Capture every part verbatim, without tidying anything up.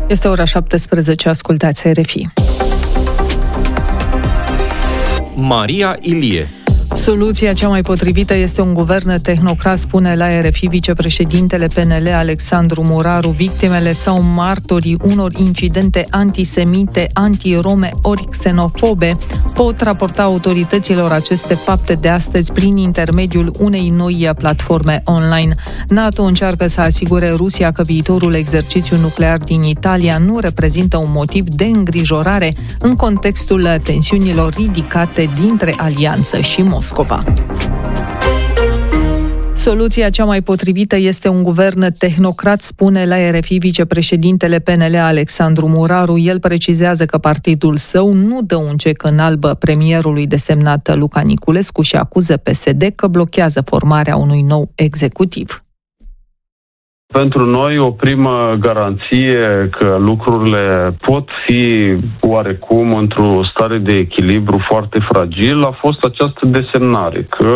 Este ora șaptesprezece, ascultați R F I. Maria Ilie. Soluția cea mai potrivită este un guvern tehnocrat, spune la R F I vicepreședintele P N L Alexandru Muraru. Victimele sau martorii unor incidente antisemite, antirome ori xenofobe pot raporta autorităților aceste fapte de astăzi prin intermediul unei noi platforme online. NATO încearcă să asigure Rusia că viitorul exercițiu nuclear din Italia nu reprezintă un motiv de îngrijorare în contextul tensiunilor ridicate dintre alianță și Moscova. Soluția cea mai potrivită este un guvern tehnocrat, spune la R F I vicepreședintele P N L Alexandru Muraru. El precizează că partidul său nu dă un cec în alb premierului desemnat Luca Niculescu și acuză P S D că blochează formarea unui nou executiv. Pentru noi, o primă garanție că lucrurile pot fi oarecum într-o stare de echilibru foarte fragil a fost această desemnare, că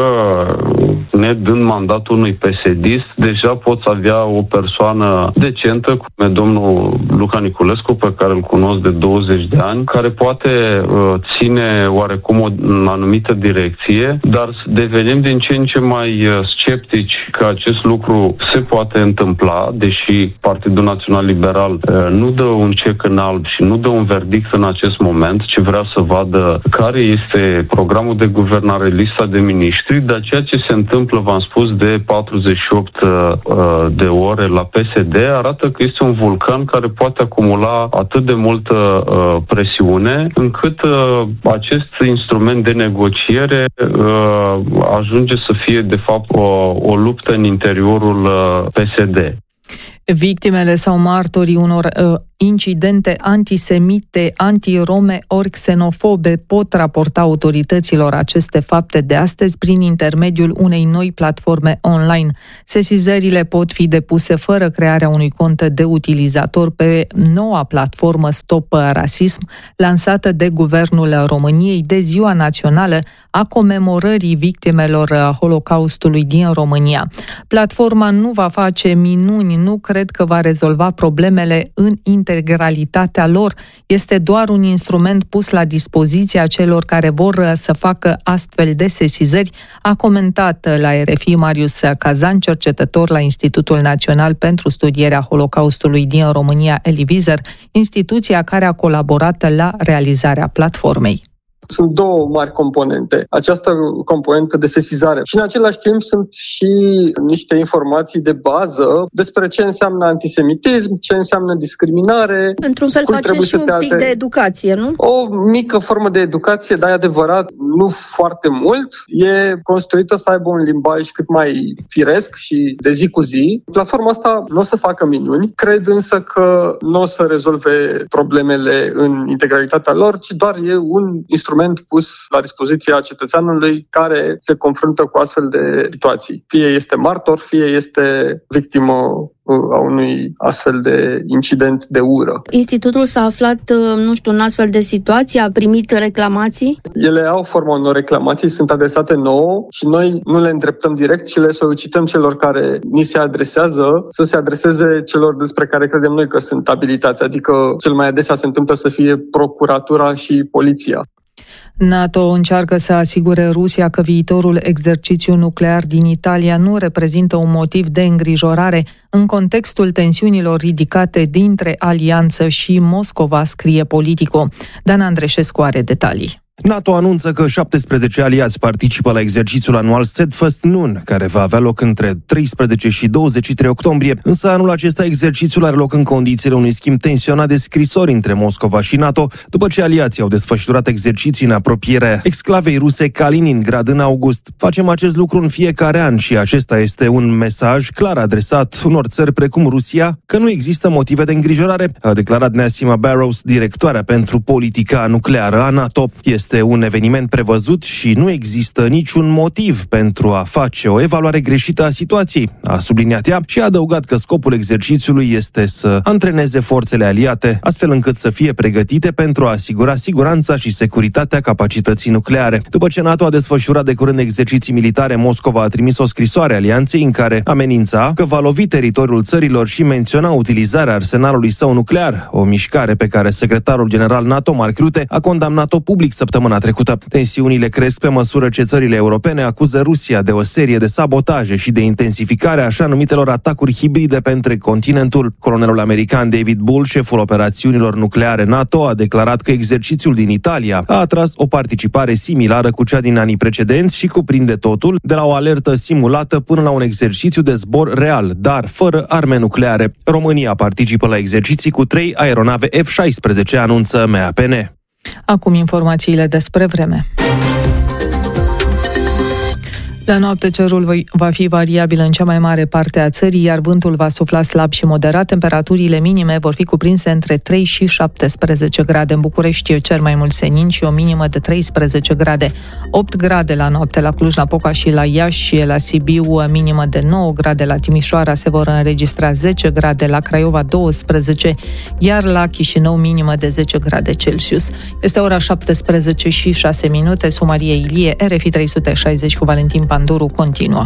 ne dând mandatul unui P S D-ist, deja poți avea o persoană decentă, cum e domnul Luca Niculescu, pe care îl cunosc de douăzeci de ani, care poate uh, ține oarecum o anumită direcție, dar devenim din ce în ce mai sceptici că acest lucru se poate întâmpla, deși Partidul Național Liberal uh, nu dă un cec în alb și nu dă un verdict în acest moment, ci vrea să vadă care este programul de guvernare, lista de miniștri, dar ceea ce se întâmplă, v-am spus, de patruzeci și opt uh, de ore la P S D arată că este un vulcan care poate acumula atât de multă uh, presiune, încât uh, acest instrument de negociere uh, ajunge să fie, de fapt, o, o luptă în interiorul uh, P S D. Victimele sau martorii unor uh, incidente antisemite, antirome ori xenofobe pot raporta autorităților aceste fapte de astăzi prin intermediul unei noi platforme online. Sesizările pot fi depuse fără crearea unui cont de utilizator pe noua platformă Stop Rasism, lansată de Guvernul României de Ziua Națională a comemorării victimelor Holocaustului din România. Platforma nu va face minuni, nu cred că va rezolva problemele în integralitatea lor. Este doar un instrument pus la dispoziția celor care vor să facă astfel de sesizări, a comentat la R F I Marius Cazan, cercetător la Institutul Național pentru Studierea Holocaustului din România, Elivizer, instituția care a colaborat la realizarea platformei. Sunt două mari componente. Această componentă de sesizare și în același timp sunt și niște informații de bază despre ce înseamnă antisemitism, ce înseamnă discriminare. Într-un fel face și un pic de educație, nu? O mică formă de educație, dar e adevărat, nu foarte mult. E construită să aibă un limbaj cât mai firesc și de zi cu zi. Platforma asta nu o să facă minuni, cred însă că nu o să rezolve problemele în integralitatea lor, ci doar e un instrument pus la dispoziția cetățeanului care se confruntă cu astfel de situații. Fie este martor, fie este victimă a unui astfel de incident de ură. Institutul s-a aflat, nu știu, în astfel de situații, a primit reclamații? Ele au forma unor reclamații, sunt adresate nouă și noi nu le îndreptăm direct, ci le solicităm celor care ni se adresează să se adreseze celor despre care credem noi că sunt abilitați, adică cel mai adesea se întâmplă să fie procuratura și poliția. NATO încearcă să asigure Rusia că viitorul exercițiu nuclear din Italia nu reprezintă un motiv de îngrijorare în contextul tensiunilor ridicate dintre alianță și Moscova, scrie Politico. Dan Andreșescu are detalii. NATO anunță că șaptesprezece aliați participă la exercițiul anual Steadfast Noon, care va avea loc între treisprezece și douăzeci și trei octombrie, însă anul acesta exercițiul are loc în condițiile unui schimb tensionat de scrisori între Moscova și NATO, după ce aliații au desfășurat exerciții în apropierea exclavei ruse Kaliningrad în august. Facem acest lucru în fiecare an și acesta este un mesaj clar adresat unor țări precum Rusia, că nu există motive de îngrijorare, a declarat Nassima Barrows, directoarea pentru politica nucleară a NATO. Este este un eveniment prevăzut și nu există niciun motiv pentru a face o evaluare greșită a situației, a subliniat ea și a adăugat că scopul exercițiului este să antreneze forțele aliate, astfel încât să fie pregătite pentru a asigura siguranța și securitatea capacității nucleare. După ce NATO a desfășurat de curând exerciții militare, Moscova a trimis o scrisoare alianței în care amenința că va lovi teritoriul țărilor și menționa utilizarea arsenalului său nuclear, o mișcare pe care secretarul general NATO, Mark Rutte, a condamnat-o public săptămâna trecută. Tensiunile cresc pe măsură ce țările europene acuză Rusia de o serie de sabotaje și de intensificare a așa numitelor atacuri hibride pe întreg continentul. Colonelul american David Bull, șeful operațiunilor nucleare NATO, a declarat că exercițiul din Italia a atras o participare similară cu cea din anii precedenți și cuprinde totul, de la o alertă simulată până la un exercițiu de zbor real, dar fără arme nucleare. România participă la exerciții cu trei aeronave F șaisprezece, anunță M A P N. Acum informațiile despre vreme. La noapte cerul va fi variabil în cea mai mare parte a țării, iar vântul va sufla slab și moderat. Temperaturile minime vor fi cuprinse între trei și șaptesprezece grade. În București cer mai mult senin și o minimă de treisprezece grade. opt grade la noapte la Cluj-Napoca și la Iași și la Sibiu, minimă de nouă grade. La Timișoara se vor înregistra zece grade, la Craiova douăsprezece, iar la Chișinău minimă de zece grade Celsius. Este ora șaptesprezece și șase minute. Sumarie Ilie, R F I trei sute șaizeci cu Valentin Panduru continuă.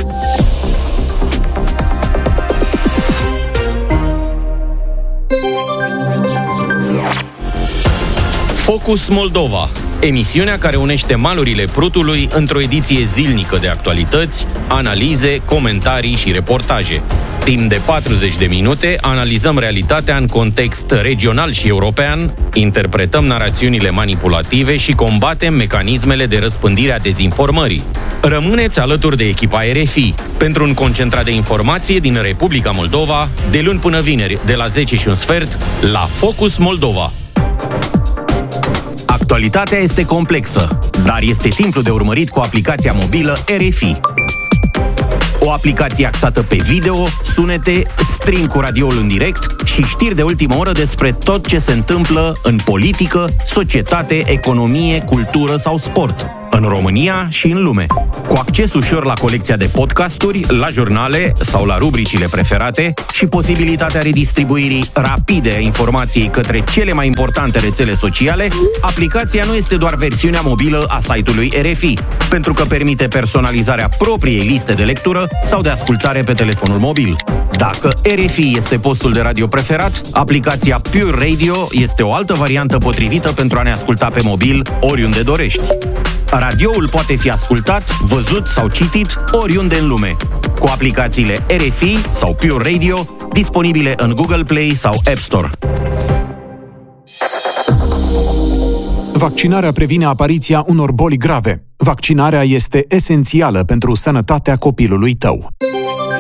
Focus Moldova, emisiunea care unește malurile Prutului într-o ediție zilnică de actualități, analize, comentarii și reportaje. Timp de patruzeci de minute analizăm realitatea în context regional și european, interpretăm narațiunile manipulative și combatem mecanismele de răspândire a dezinformării. Rămâneți alături de echipa R F I pentru un concentrat de informație din Republica Moldova, de luni până vineri, de la zece și un sfert, la Focus Moldova. Actualitatea este complexă, dar este simplu de urmărit cu aplicația mobilă R F I. O aplicație axată pe video, sunete, stream cu radioul în direct și știri de ultimă oră despre tot ce se întâmplă în politică, societate, economie, cultură sau sport, în România și în lume. Cu acces ușor la colecția de podcasturi, la jurnale sau la rubricile preferate și posibilitatea redistribuirii rapide a informației către cele mai importante rețele sociale, aplicația nu este doar versiunea mobilă a site-ului R F I, pentru că permite personalizarea propriei liste de lectură sau de ascultare pe telefonul mobil. Dacă R F I este postul de radio preferat, aplicația Pure Radio este o altă variantă potrivită pentru a ne asculta pe mobil oriunde dorești. Radioul poate fi ascultat, văzut sau citit oriunde în lume, cu aplicațiile R F I sau Pure Radio, disponibile în Google Play sau App Store. Vaccinarea previne apariția unor boli grave. Vaccinarea este esențială pentru sănătatea copilului tău.